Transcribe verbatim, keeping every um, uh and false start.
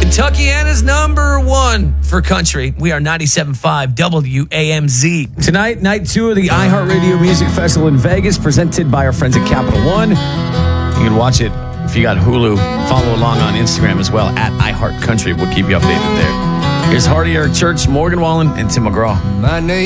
Kentuckiana's number one for country. We are ninety-seven point five W A M Z. Tonight, night two of the iHeartRadio Music Festival in Vegas, presented by our friends at Capital One. You can watch it if you got Hulu. Follow along on Instagram as well, at iHeartCountry. We'll keep you updated there. Here's Hardy Eric Church, Morgan Wallen, and Tim McGraw. My name